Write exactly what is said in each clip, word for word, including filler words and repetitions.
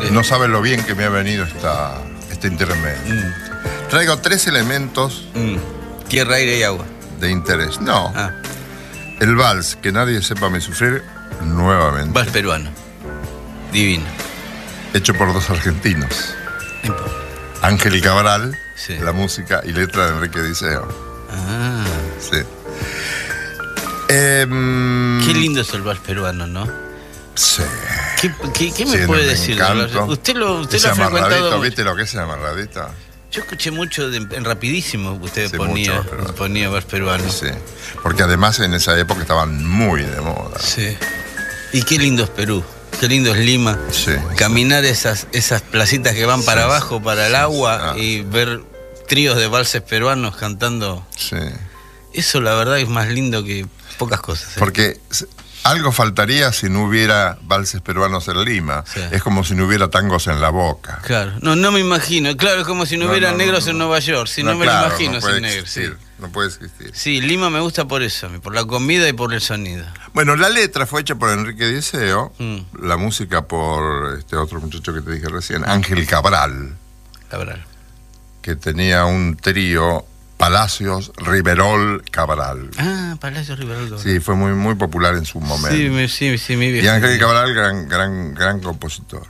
Sí. No sabes lo bien que me ha venido esta, este intermedio. Mm. Traigo tres elementos. Mm. Tierra, aire y agua. De interés. No. Ah. El vals, que nadie sepa me sufrir, nuevamente. Vals peruano. Divino. Hecho por dos argentinos. Ángel Cabral, sí. La música y letra de Enrique Diceo. Ah. Sí. Eh, Qué lindo es el vals peruano, ¿no? Sí. ¿Qué, qué, qué me sí, puede me decir? Encanto. Usted lo, usted ese lo ha frecuentado. ¿Viste lo que es el amarradito? Yo escuché mucho de, en Rapidísimo que usted sí, ponía, mucho, pero... ponía vals peruano. Sí, porque además en esa época estaban muy de moda. Sí. Y qué lindo es Perú. Qué lindo es Lima. Sí. Caminar esas, esas placitas que van para sí, abajo, para el agua, sí, ah. y ver tríos de valses peruanos cantando. Sí. Eso la verdad es más lindo que pocas cosas. ¿eh? Porque algo faltaría si no hubiera valses peruanos en Lima. Sí. Es como si no hubiera tangos en La Boca. Claro. No, no me imagino. Claro, es como si no, no hubiera no, negros no, no. en Nueva York. Si no, no me claro, lo imagino no sin negros. Sí. No puede existir. Sí, Lima me gusta por eso, por la comida y por el sonido. Bueno, la letra fue hecha por Enrique Diceo, mm. la música por este otro muchacho que te dije recién, Ángel Cabral. Cabral. Que tenía un trío, Palacios, Riverol, Cabral. Ah, Palacios, Riverol, Cabral. Sí, fue muy, muy popular en su momento. Sí, me, sí, sí, mi viejo. Y Ángel Cabral, gran, gran, gran compositor.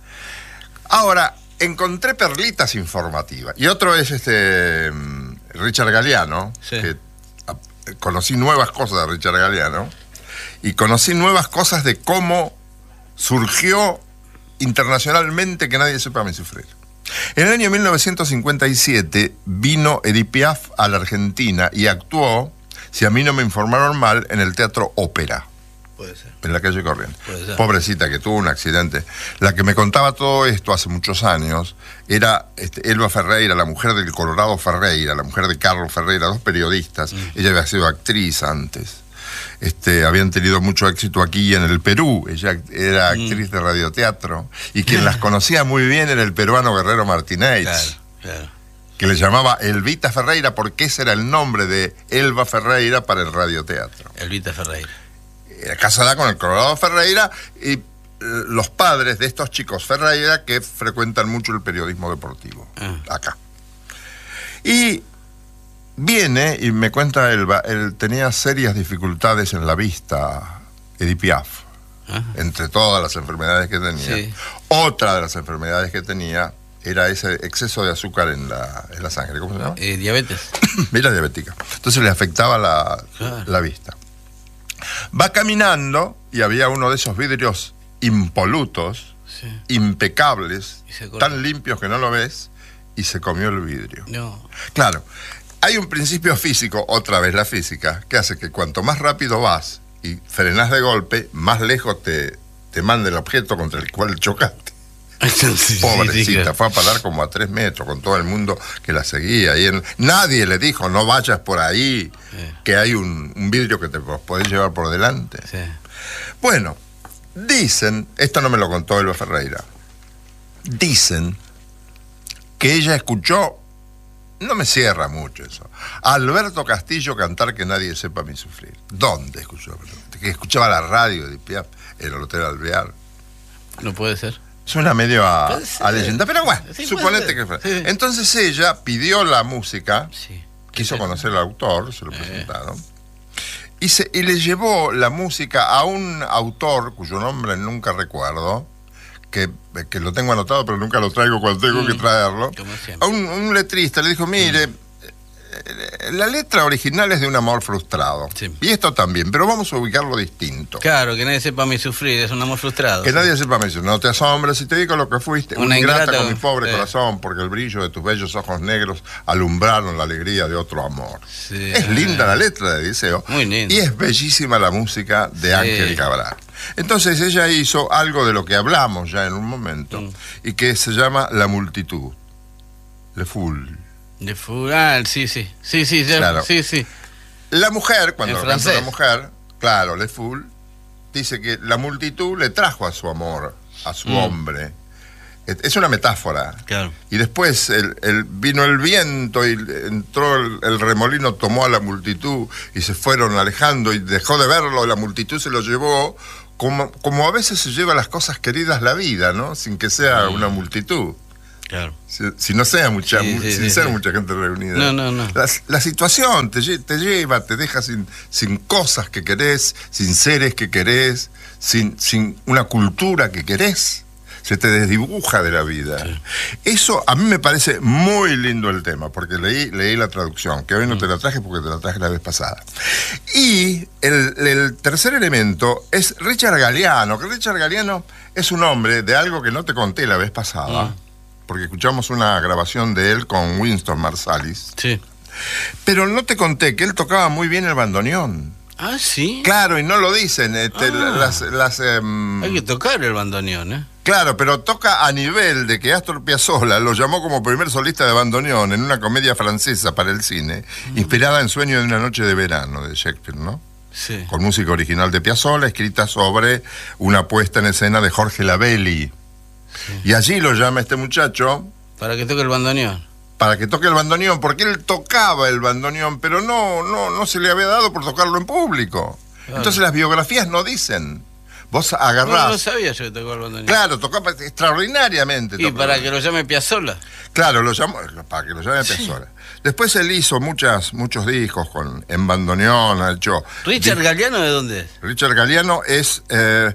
Ahora, encontré perlitas informativas. Y otro es este Richard Galliano, sí. que a, conocí nuevas cosas de Richard Galliano, y conocí nuevas cosas de cómo surgió internacionalmente Que Nadie Sepa Me Sufrir. En el año mil novecientos cincuenta y siete vino Edith Piaf a la Argentina y actuó, si a mí no me informaron mal, en el Teatro Ópera. Puede ser. En la calle Corrientes. Pobrecita, que tuvo un accidente. La que me contaba todo esto hace muchos años era este, Elba Ferreira, la mujer del Colorado Ferreira, la mujer de Carlos Ferreira, dos periodistas. Mm. Ella había sido actriz antes. Este, habían tenido mucho éxito aquí en el Perú. Ella era actriz mm. de radioteatro. Y quien las conocía muy bien era el peruano Guerrero Martínez. Claro, claro. Que le llamaba Elvita Ferreira porque ese era el nombre de Elba Ferreira para el radioteatro. Elvita Ferreira. Era casada con el Colorado Ferreira y eh, los padres de estos chicos Ferreira que frecuentan mucho el periodismo deportivo, ah. acá. Y viene y me cuenta Elba, él tenía serias dificultades en la vista, Edith Piaf, ah. entre todas las enfermedades que tenía. Sí. Otra de las enfermedades que tenía era ese exceso de azúcar en la, en la sangre. ¿Cómo se llama? Eh, diabetes. Era diabética. Entonces le afectaba la, claro. la vista. Va caminando y había uno de esos vidrios impolutos, sí. impecables, tan limpios que no lo ves, y se comió el vidrio. No. Claro, hay un principio físico, otra vez la física, que hace que cuanto más rápido vas y frenás de golpe, más lejos te, te manda el objeto contra el cual chocaste. Sí, Pobrecita, sí, sí, fue a parar como a tres metros con todo el mundo que la seguía. Y en, nadie le dijo, no vayas por ahí, sí. que hay un, un vidrio que te podés llevar por delante. Sí. Bueno, dicen, esto no me lo contó Elba Ferreira, dicen que ella escuchó, no me cierra mucho eso, a Alberto Castillo cantar Que Nadie Sepa Me Sufrir. ¿Dónde escuchó? Que escuchaba la radio de Piaf en el Hotel Alvear. No puede ser. Suena medio a, a leyenda, pero bueno, sí, suponete que fue. Sí. Entonces ella pidió la música, sí. quiso conocer al autor, se lo presentaron, eh. y, se, y le llevó la música a un autor cuyo nombre nunca recuerdo, que, que lo tengo anotado, pero nunca lo traigo cuando tengo mm. que traerlo, a un, un letrista. Le dijo, mire, mm. la letra original es de un amor frustrado. Sí. Y esto también, pero vamos a ubicarlo distinto. Claro, que nadie sepa mi sufrir, es un amor frustrado. Que sí. nadie sepa mi sufrir. No te asombres si te digo lo que fuiste. Una, una ingrata, ingrata con mi pobre eh. corazón, porque el brillo de tus bellos ojos negros alumbraron la alegría de otro amor. Sí. Es linda la letra de Diceo. Muy linda. Y es bellísima la música de sí. Ángel Cabral. Entonces ella hizo algo de lo que hablamos ya en un momento, mm. y que se llama La Multitud. Le Foule. De Fugal, sí, sí, sí, sí, ya, claro. sí, sí. La mujer, cuando lo canta la mujer, claro, Le Foule, dice que la multitud le trajo a su amor, a su mm. hombre. Es una metáfora. Claro. Y después el, el, vino el viento y entró el, el remolino, tomó a la multitud y se fueron alejando y dejó de verlo, la multitud se lo llevó como, como a veces se lleva las cosas queridas la vida, ¿no? Sin que sea una multitud. Claro. Si, si no sea mucha, Sí, mu- sí, sin sí, ser sí. mucha gente reunida. No, no, no. La, la situación te, lle- te lleva, te deja sin, sin cosas que querés, sin seres que querés, sin, sin una cultura que querés. Se te desdibuja de la vida. Sí. Eso a mí me parece muy lindo el tema, porque leí, leí la traducción, que hoy no te la traje porque te la traje la vez pasada. Y el, el tercer elemento es Richard Galliano, que Richard Galliano es un hombre de algo que no te conté la vez pasada, Mm. porque escuchamos una grabación de él con Winston Marsalis, Sí. pero no te conté que él tocaba muy bien el bandoneón. Ah, sí. Claro, y no lo dicen. Este, Ah. las, las, em, Hay que tocar el bandoneón, ¿eh? Claro, pero toca a nivel de que Astor Piazzolla lo llamó como primer solista de bandoneón en una comedia francesa para el cine, mm. inspirada en Sueño de una noche de verano de Shakespeare, ¿no? Sí. Con música original de Piazzolla, escrita sobre una puesta en escena de Jorge Lavelli. Sí. Y allí lo llama este muchacho Para que toque el bandoneón. para que toque el bandoneón, porque él tocaba el bandoneón, pero no, no, no se le había dado por tocarlo en público. Claro. Entonces las biografías no dicen. Vos agarrás... No, no sabía yo que tocaba el bandoneón. Claro, tocaba extraordinariamente. Y para que lo llame Piazzolla. Claro, lo llamó, para que lo llame sí. Piazzolla. Después él hizo muchas, muchos discos con, en bandoneón, ha hecho... ¿Richard di- Galliano de dónde es? Richard Galliano es eh,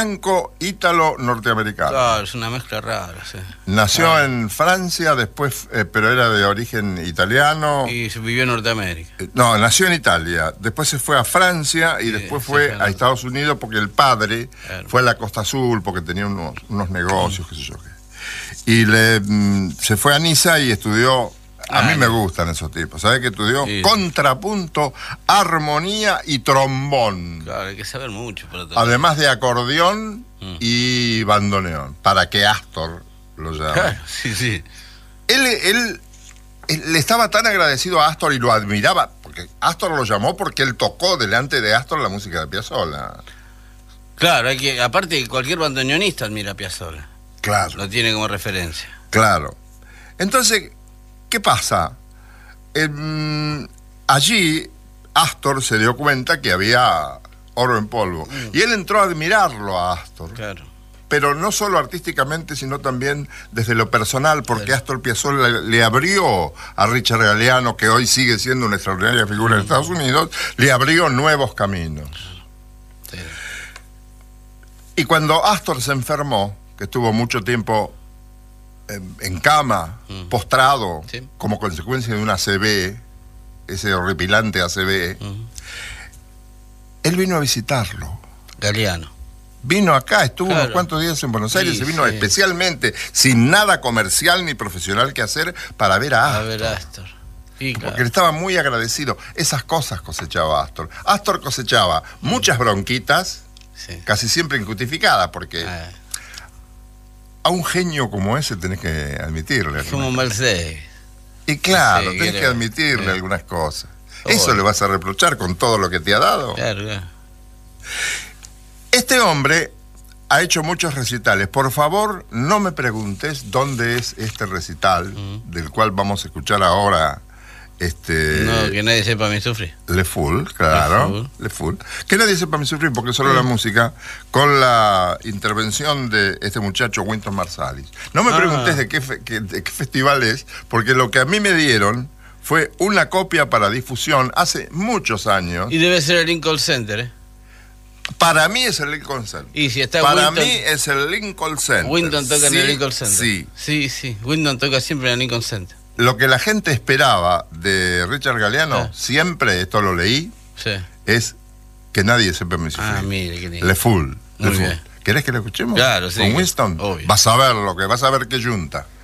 franco-ítalo-norteamericano. Claro, es una mezcla rara, sí. Nació Ah. en Francia, después, eh, pero era de origen italiano. Y vivió en Norteamérica. Eh, No, nació en Italia, después se fue a Francia y Sí, después sí, fue claro. a Estados Unidos porque el padre Claro. fue a la Costa Azul porque tenía unos, unos negocios, qué sé yo qué. Y le, mm, se fue a Niza y estudió, a Ah, mí me no. gustan esos tipos, ¿sabes que estudió? Sí. Contrapunto, armonía y trombón, Claro, hay que saber mucho para tocar. además de acordeón Mm. y bandoneón, para que Astor lo llame. Claro, sí, sí. Él, él, él le estaba tan agradecido a Astor y lo admiraba, porque Astor lo llamó porque él tocó delante de Astor la música de Piazzolla. Claro, hay que, aparte cualquier bandoneonista admira a Piazzolla. Claro, Lo tiene como referencia. claro. Entonces, ¿qué pasa? Em, allí Astor se dio cuenta que había oro en polvo. Mm. Y él entró a admirarlo a Astor. Claro. Pero no solo artísticamente, sino también desde lo personal, porque Claro. Astor Piazzolla le, le abrió a Richard Galliano, que hoy sigue siendo una extraordinaria figura en Estados Unidos, le abrió nuevos caminos. Sí. Y cuando Astor se enfermó, que estuvo mucho tiempo en, en cama, Mm. postrado, Sí. como consecuencia de una A C V, ese horripilante A C V, Ujú. él vino a visitarlo. Galliano. Vino acá, estuvo Claro. unos cuantos días en Buenos Aires, Sí, se vino sí. especialmente, sin nada comercial ni profesional que hacer, para ver a A Astor. ver, Astor. Y claro. Porque él estaba muy agradecido. Esas cosas cosechaba Astor. Astor cosechaba muchas bronquitas, Sí. casi siempre injustificadas, porque Ah, a un genio como ese tenés que admitirle. es como algunas- Mercedes. Y claro, Sí, tenés que que era- admitirle eh. algunas cosas. Obvio. Eso le vas a reprochar con todo lo que te ha dado. Claro, claro. Este hombre ha hecho muchos recitales. Por favor, no me preguntes dónde es este recital, Mm. del cual vamos a escuchar ahora este No, que nadie sepa mi sufrir. Le Fool, claro, Le Fool. Le Fool. Que nadie sepa mi sufrir porque solo Mm. la música, con la intervención de este muchacho Winston Marsalis. No me Ah. preguntes de qué, fe- que- de qué festival es, porque lo que a mí me dieron fue una copia para difusión hace muchos años. Y debe ser el Lincoln Center, ¿eh? Para mí es el Lincoln Center. Y si está Para Winton, mí es el Lincoln Center. Winton toca en Sí, el Lincoln Center. Sí. Sí, sí. Winton toca siempre en el Lincoln Center. Lo que la gente esperaba de Richard Galliano, Ah. siempre, esto lo leí, Sí. es que nadie sepa mi sufrir. Ah, mire, qué lindo. Le Fool. Le Muy Fool. bien. ¿Querés que lo escuchemos? Claro, sí, Con que- Winston. obvio. Vas a ver lo que vas a ver que junta.